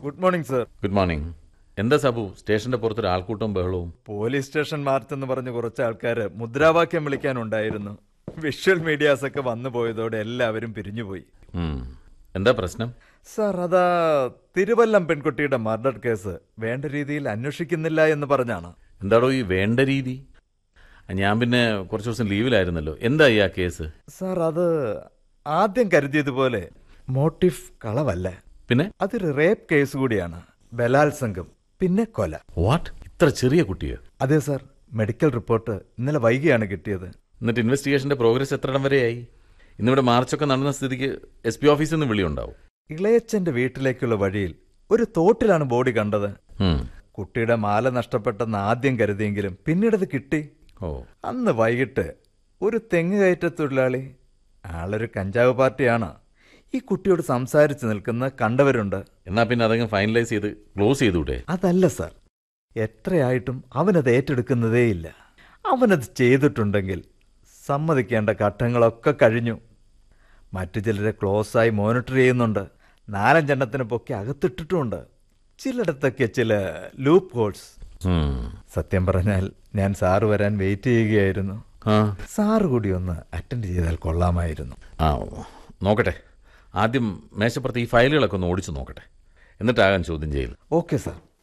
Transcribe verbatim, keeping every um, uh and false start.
Good morning sir. Good morning. എന്താ സാബു, സ്റ്റേഷന്റെ പുറത്തൊരു ആൾക്കൂട്ടം ബഹളവും? പോലീസ് സ്റ്റേഷൻ മാർച്ചെന്ന് പറഞ്ഞ് കുറച്ച് ആൾക്കാർ മുദ്രാവാക്യം വിളിക്കാനുണ്ടായിരുന്നു. വിഷ്വൽ മീഡിയാസ് ഒക്കെ വന്നു പോയതോടെ എല്ലാവരും പിരിഞ്ഞുപോയി. ഉം. എന്താ പ്രശ്നം? സർ, അതാ തിരുവല്ലം പെൺകുട്ടിയുടെ മർഡർ കേസ് വേണ്ട രീതിയിൽ അന്വേഷിക്കുന്നില്ല എന്ന് പറഞ്ഞാണ്. എന്താടോ ഈ വേണ്ട രീതി? ഞാൻ പിന്നെ കുറച്ച് ദിവസം ലീവിലായിരുന്നല്ലോ. എന്താ ഈ ആ കേസ്? സർ, അത് ആദ്യം കരുതിയതുപോലെ മോട്ടീവ് കളവല്ല. പിന്നെ അതൊരു റേപ്പ് കേസ് കൂടിയാണ്. ബലാത്സംഗം, പിന്നെ കൊല. വാട്ട്? ഇത്ര ചെറിയ കുട്ടിയോ? അതെ സർ, മെഡിക്കൽ റിപ്പോർട്ട് ഇന്നലെ വൈകിയാണ് കിട്ടിയത്. എന്നിട്ട് ഇൻവെസ്റ്റിഗേഷന്റെ പ്രോഗ്രസ് എത്രയിടം വരെയായി? ഇന്നിവിടെ മാർച്ചൊക്കെ നടന്ന സ്ഥിതിക്ക് എസ് പി ഓഫീസിൽ നിന്ന് വിളിയുണ്ടാവും. ഇളയച്ചന്റെ വീട്ടിലേക്കുള്ള വഴിയിൽ ഒരു തോട്ടിലാണ് ബോഡി കണ്ടത്. കുട്ടിയുടെ മാല നഷ്ടപ്പെട്ടെന്ന് ആദ്യം കരുതിയെങ്കിലും പിന്നീട് അത് കിട്ടി. ഓ. അന്ന് വൈകിട്ട് ഒരു തെങ്ങ് കയറ്റ തൊഴിലാളി, ആളൊരു കഞ്ചാവ് പാർട്ടിയാണ്, ഈ കുട്ടിയോട് സംസാരിച്ച് നിൽക്കുന്ന കണ്ടവരുണ്ട്. എന്നാ പിന്നെ അതങ്ങ് ഫൈനലൈസ് ചെയ്ത് ക്ലോസ് ചെയ്തൂടെ? അതല്ല സാർ, എത്രയായിട്ടും അവനത് ഏറ്റെടുക്കുന്നതേയില്ല. അവനത് ചെയ്തിട്ടുണ്ടെങ്കിൽ സമ്മതിക്കേണ്ട ഘട്ടങ്ങളൊക്കെ കഴിഞ്ഞു. മറ്റു ചിലരെ ക്ലോസായി മോണിറ്റർ ചെയ്യുന്നുണ്ട്. നാലഞ്ചെണ്ണത്തിന് പൊക്കി അകത്തിട്ടിട്ടുമുണ്ട്. ചിലയിടത്തൊക്കെ ചില ലൂപ്പ് ഹോൾസ്. സത്യം പറഞ്ഞാൽ ഞാൻ സാറ് വരാൻ വെയിറ്റ് ചെയ്യുകയായിരുന്നു. സാറ് കൂടി ഒന്ന് അറ്റൻഡ് ചെയ്താൽ കൊള്ളാമായിരുന്നു. ആ, നോക്കട്ടെ. ആദ്യം മേശപ്പുറത്ത് ഈ ഫയലുകളൊക്കെ ഒന്ന് ഓടിച്ചു നോക്കട്ടെ, എന്നിട്ടാകാൻ ചോദ്യം ചെയ്യൽ. Okay sir.